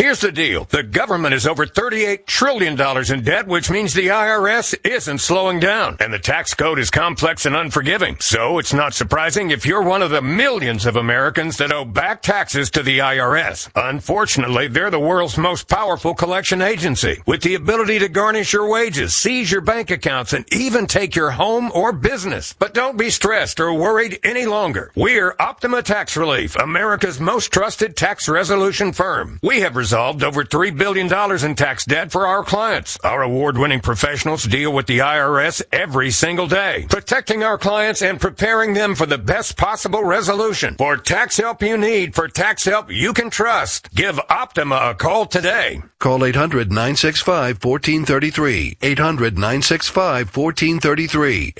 Here's the deal. The government is over $38 trillion in debt, which means the IRS isn't slowing down. And the tax code is complex and unforgiving. So it's not surprising if you're one of the millions of Americans that owe back taxes to the IRS. Unfortunately, they're the world's most powerful collection agency, with the ability to garnish your wages, seize your bank accounts, and even take your home or business. But don't be stressed or worried any longer. We're Optima Tax Relief, America's most trusted tax resolution firm. We have resolved over $3 billion in tax debt for our clients. Our award-winning professionals deal with the IRS every single day, protecting our clients and preparing them for the best possible resolution. For tax help you need, for tax help you can trust, give Optima a call today. Call 800-965-1433. 800-965-1433.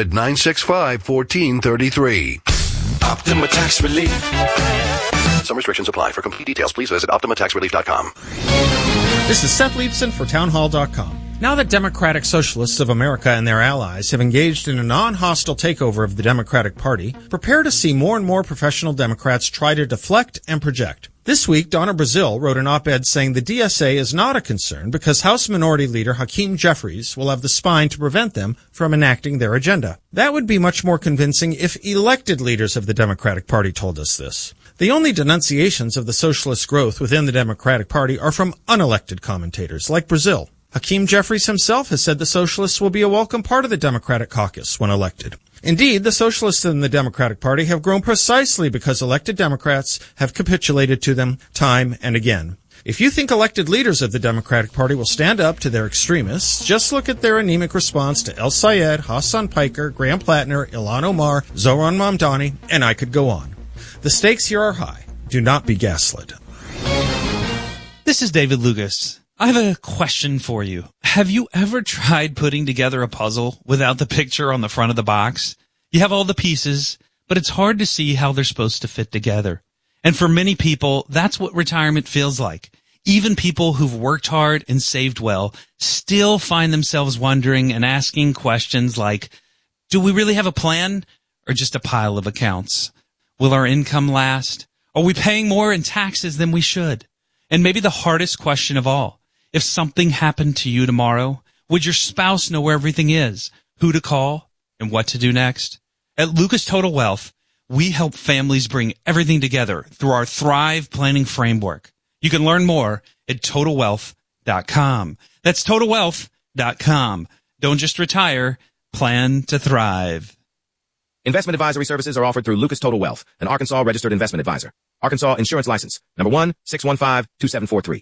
800-965-1433. Optima Tax Relief. Some restrictions apply. For complete details, please visit OptimaTaxRelief.com. This is Seth Leibson for Townhall.com. Now that Democratic Socialists of America and their allies have engaged in a non-hostile takeover of the Democratic Party, prepare to see more and more professional Democrats try to deflect and project. This week, Donna Brazile wrote an op-ed saying the DSA is not a concern because House Minority Leader Hakeem Jeffries will have the spine to prevent them from enacting their agenda. That would be much more convincing if elected leaders of the Democratic Party told us this. The only denunciations of the socialist growth within the Democratic Party are from unelected commentators like Brazile. Hakeem Jeffries himself has said the socialists will be a welcome part of the Democratic caucus when elected. Indeed, the socialists in the Democratic Party have grown precisely because elected Democrats have capitulated to them time and again. If you think elected leaders of the Democratic Party will stand up to their extremists, just look at their anemic response to El Sayed, Hassan Piker, Graham Plattner, Ilhan Omar, Zohran Mamdani, and I could go on. The stakes here are high. Do not be gaslit. This is David Lucas. I have a question for you. Have you ever tried putting together a puzzle without the picture on the front of the box? You have all the pieces, but it's hard to see how they're supposed to fit together. And for many people, that's what retirement feels like. Even people who've worked hard and saved well still find themselves wondering and asking questions like, do we really have a plan or just a pile of accounts? Will our income last? Are we paying more in taxes than we should? And maybe the hardest question of all, if something happened to you tomorrow, would your spouse know where everything is, who to call, and what to do next? At Lucas Total Wealth, we help families bring everything together through our Thrive Planning Framework. You can learn more at TotalWealth.com. That's TotalWealth.com. Don't just retire, plan to thrive. Investment advisory services are offered through Lucas Total Wealth, an Arkansas registered investment advisor. Arkansas Insurance License, number 1-615-2743.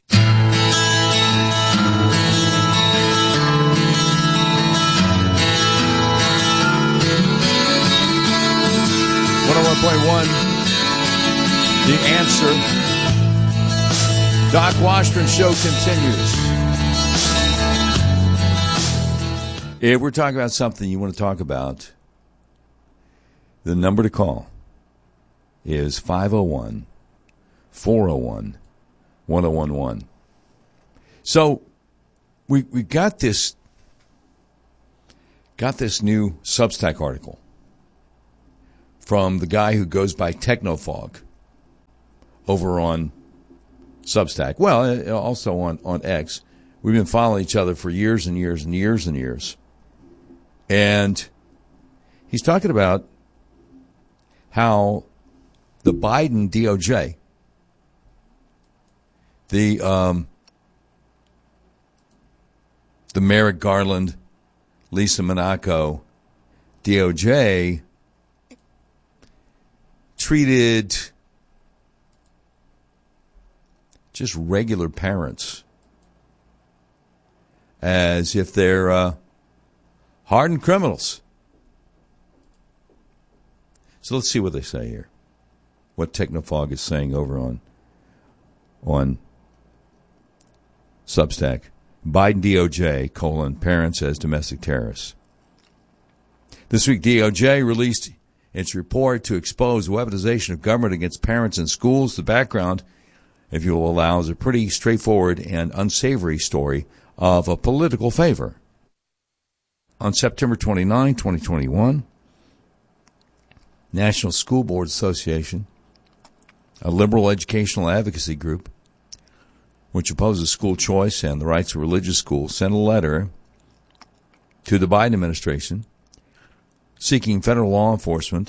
101.1, The Answer. Doc Washburn Show continues. If we're talking about something you want to talk about, the number to call is 501-401-1011. So we got this new Substack article from the guy who goes by Technofog over on Substack. Well, also on X. We've been following each other for years and years and years and years. And he's talking about how the Biden DOJ, the Merrick Garland, Lisa Monaco DOJ treated just regular parents as if they're hardened criminals. So let's see what they say here. What Technofog is saying over on Substack. Biden DOJ, parents as domestic terrorists. This week, DOJ released its report to expose weaponization of government against parents in schools. The background, if you will allow, is a pretty straightforward and unsavory story of a political favor. On September 29, 2021, National School Board Association, a liberal educational advocacy group, which opposes school choice and the rights of religious schools, sent a letter to the Biden administration seeking federal law enforcement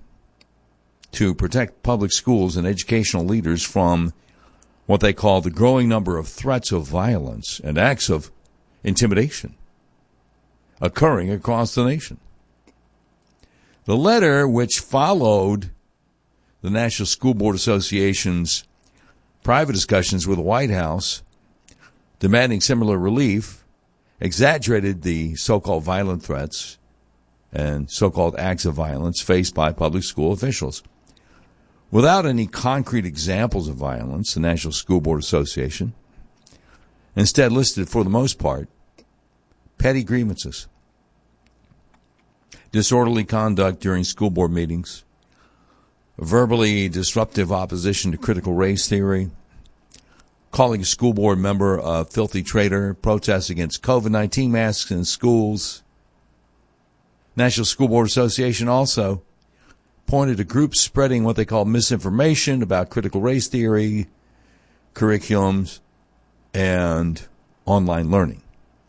to protect public schools and educational leaders from what they call the growing number of threats of violence and acts of intimidation occurring across the nation. The letter, which followed the National School Board Association's private discussions with the White House demanding similar relief, exaggerated the so-called violent threats and so-called acts of violence faced by public school officials. Without any concrete examples of violence, the National School Board Association instead listed, for the most part, petty grievances, disorderly conduct during school board meetings, verbally disruptive opposition to critical race theory, calling a school board member a filthy traitor, protests against COVID-19 masks in schools. National School Board Association also pointed to groups spreading what they call misinformation about critical race theory, curriculums, and online learning.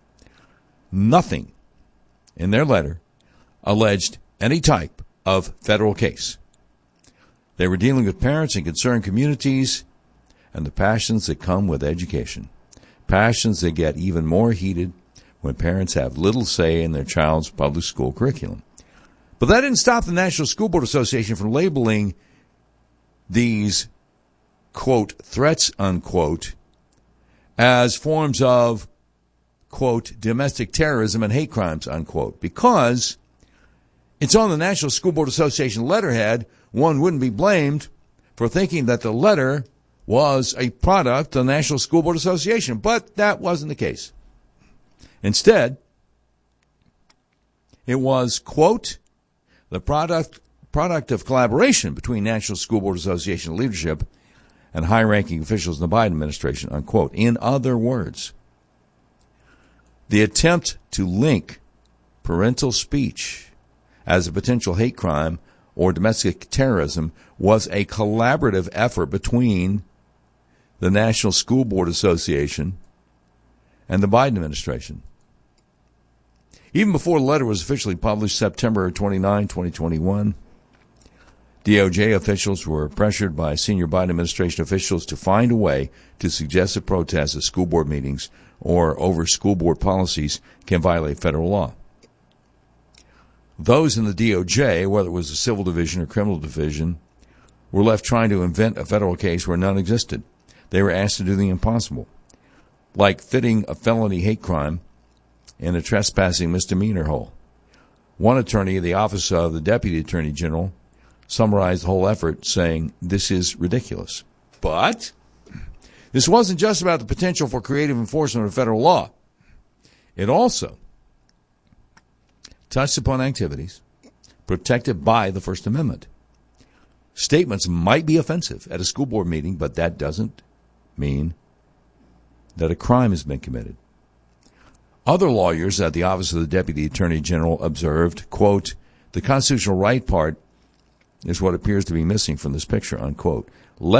Nothing in their letter alleged any type of federal case. They were dealing with parents and concerned communities and the passions that come with education. Passions that get even more heated when parents have little say in their child's public school curriculum. But that didn't stop the National School Board Association from labeling these, quote, threats, unquote, as forms of, quote, domestic terrorism and hate crimes, unquote, because it's on the National School Board Association letterhead. One wouldn't be blamed for thinking that the letter was a product of the National School Board Association, but that wasn't the case. Instead, it was, quote, the product of collaboration between National School Board Association leadership and high-ranking officials in the Biden administration, unquote. In other words, the attempt to link parental speech as a potential hate crime or domestic terrorism was a collaborative effort between the National School Board Association and the Biden administration. Even before the letter was officially published, September 29, 2021, DOJ officials were pressured by senior Biden administration officials to find a way to suggest that protests at school board meetings or over school board policies can violate federal law. Those in the DOJ, whether it was the civil division or criminal division, were left trying to invent a federal case where none existed. They were asked to do the impossible, like fitting a felony hate crime in a trespassing misdemeanor hole. One attorney of the Office of the Deputy Attorney General summarized the whole effort saying, "This is ridiculous." But this wasn't just about the potential for creative enforcement of federal law. It also touched upon activities protected by the First Amendment. Statements might be offensive at a school board meeting, but that doesn't mean that a crime has been committed. Other lawyers at the Office of the Deputy Attorney General observed, quote, the constitutional right part is what appears to be missing from this picture, unquote.